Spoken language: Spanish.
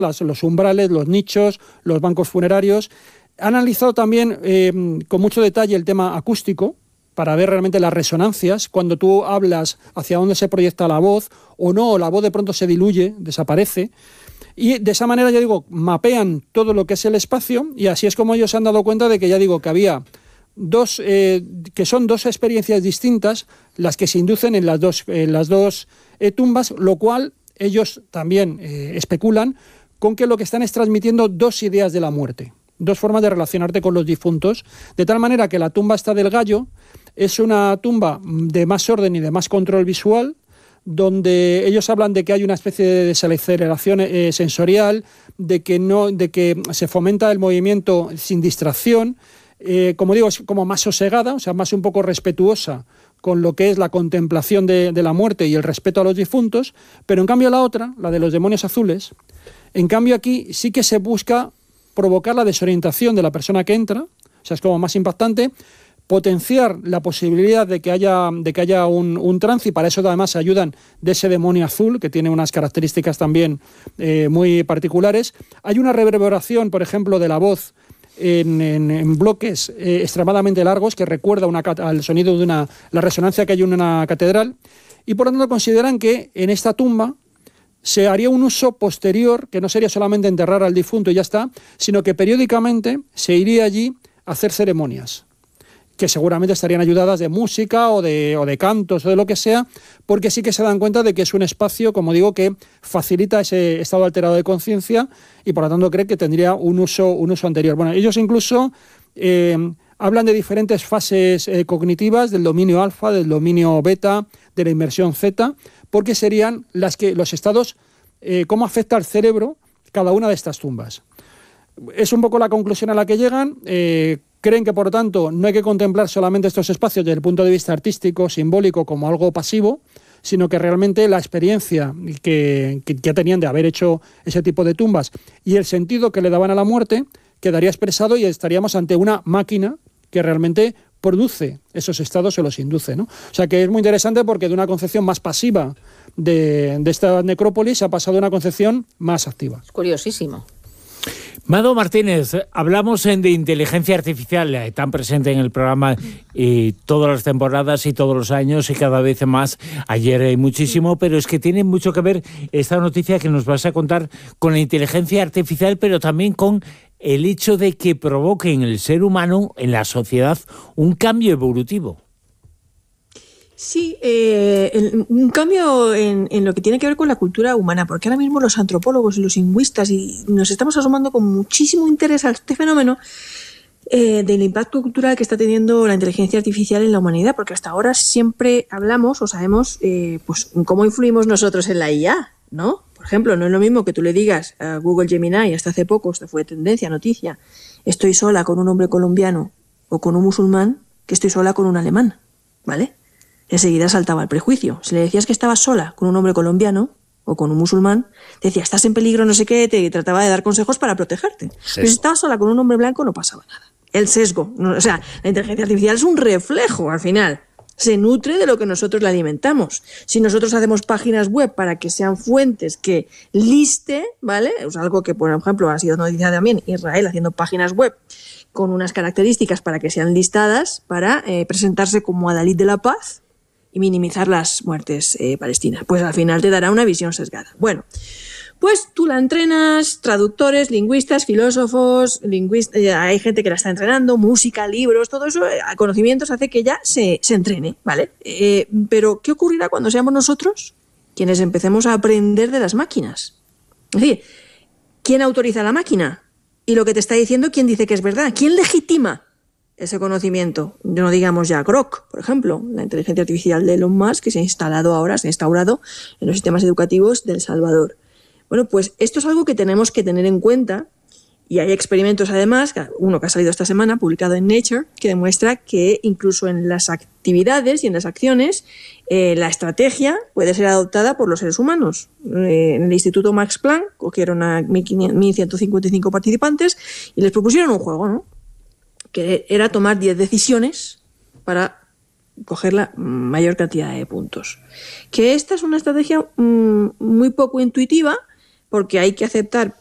los umbrales, los nichos, los bancos funerarios. Han analizado también con mucho detalle el tema acústico, para ver realmente las resonancias, cuando tú hablas hacia dónde se proyecta la voz o no, o la voz de pronto se diluye, desaparece. Y de esa manera, ya digo, mapean todo lo que es el espacio, y así es como ellos se han dado cuenta de que, ya digo, que había que son dos experiencias distintas las que se inducen en las dos tumbas, lo cual ellos también especulan con que lo que están es transmitiendo dos ideas de la muerte, dos formas de relacionarte con los difuntos, de tal manera que la tumba esta del Gallo es una tumba de más orden y de más control visual, donde ellos hablan de que hay una especie de desaceleración sensorial, de que se fomenta el movimiento sin distracción, como digo, es como más sosegada, o sea, más un poco respetuosa con lo que es la contemplación de la muerte y el respeto a los difuntos, pero en cambio la otra, la de los demonios azules, en cambio aquí sí que se busca provocar la desorientación de la persona que entra, o sea, es como más impactante, potenciar la posibilidad de que haya un trance, y para eso además ayudan de ese demonio azul, que tiene unas características también muy particulares. Hay una reverberación, por ejemplo, de la voz en bloques extremadamente largos, que recuerda al sonido de la resonancia que hay en una catedral, y por lo tanto consideran que en esta tumba se haría un uso posterior, que no sería solamente enterrar al difunto y ya está, sino que periódicamente se iría allí a hacer ceremonias, que seguramente estarían ayudadas de música o de cantos o de lo que sea, porque sí que se dan cuenta de que es un espacio, como digo, que facilita ese estado alterado de conciencia, y por lo tanto creen que tendría un uso anterior. Bueno, ellos incluso hablan de diferentes fases cognitivas, del dominio alfa, del dominio beta, de la inmersión zeta, porque serían los estados, cómo afecta al cerebro cada una de estas tumbas. Es un poco la conclusión a la que llegan. Creen que, por lo tanto, no hay que contemplar solamente estos espacios desde el punto de vista artístico, simbólico, como algo pasivo, sino que realmente la experiencia que ya tenían de haber hecho ese tipo de tumbas y el sentido que le daban a la muerte quedaría expresado, y estaríamos ante una máquina que realmente produce esos estados o los induce, ¿no? O sea que es muy interesante, porque de una concepción más pasiva de esta necrópolis se ha pasado a una concepción más activa. Es curiosísimo. Mado Martínez, hablamos de inteligencia artificial, tan presente en el programa todas las temporadas y todos los años, y cada vez más. Ayer muchísimo, pero es que tiene mucho que ver esta noticia que nos vas a contar con la inteligencia artificial, pero también con el hecho de que provoque en el ser humano, en la sociedad, un cambio evolutivo. Sí, un cambio en lo que tiene que ver con la cultura humana, porque ahora mismo los antropólogos y los lingüistas nos estamos asomando con muchísimo interés a este fenómeno del impacto cultural que está teniendo la inteligencia artificial en la humanidad, porque hasta ahora siempre hablamos o sabemos pues cómo influimos nosotros en la IA, ¿no? Por ejemplo, no es lo mismo que tú le digas a Google Gemini, hasta hace poco, esto fue tendencia, noticia, estoy sola con un hombre colombiano o con un musulmán, que estoy sola con un alemán, ¿vale? Enseguida saltaba el prejuicio. Si le decías que estabas sola con un hombre colombiano o con un musulmán, te decía, estás en peligro, no sé qué, te trataba de dar consejos para protegerte. Sesgo. Pero si estabas sola con un hombre blanco no pasaba nada. El sesgo, o sea, la inteligencia artificial es un reflejo al final. Se nutre de lo que nosotros le alimentamos. Si nosotros hacemos páginas web para que sean fuentes que liste, ¿vale? Es algo que, por ejemplo, ha sido noticia también Israel haciendo páginas web con unas características para que sean listadas, para presentarse como adalid de la paz y minimizar las muertes palestinas. Pues al final te dará una visión sesgada. Bueno, pues tú la entrenas, traductores, lingüistas, filósofos, hay gente que la está entrenando, música, libros, todo eso, conocimientos hace que ella se entrene, ¿vale? Pero ¿qué ocurrirá cuando seamos nosotros quienes empecemos a aprender de las máquinas? Es decir, ¿quién autoriza la máquina? Y lo que te está diciendo, ¿quién dice que es verdad? ¿Quién legitima ese conocimiento? No digamos ya Grok, por ejemplo, la inteligencia artificial de Elon Musk, que se ha instaurado en los sistemas educativos de El Salvador. Bueno, pues esto es algo que tenemos que tener en cuenta, y hay experimentos además, uno que ha salido esta semana, publicado en Nature, que demuestra que incluso en las actividades y en las acciones, la estrategia puede ser adoptada por los seres humanos. En el Instituto Max Planck cogieron a 1.155 participantes y les propusieron un juego, ¿no? Que era tomar 10 decisiones para coger la mayor cantidad de puntos. Que esta es una estrategia muy poco intuitiva, porque hay que aceptar